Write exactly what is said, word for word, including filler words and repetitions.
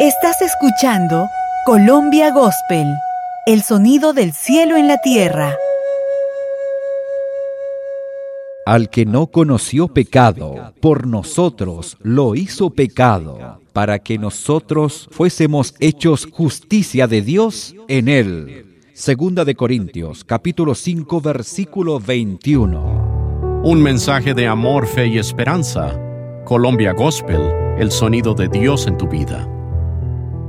Estás escuchando Colombia Gospel, el sonido del cielo en la tierra. Al que no conoció pecado, por nosotros lo hizo pecado, para que nosotros fuésemos hechos justicia de Dios en él. Segunda de Corintios, capítulo cinco, versículo veintiuno. Un mensaje de amor, fe y esperanza. Colombia Gospel, el sonido de Dios en tu vida.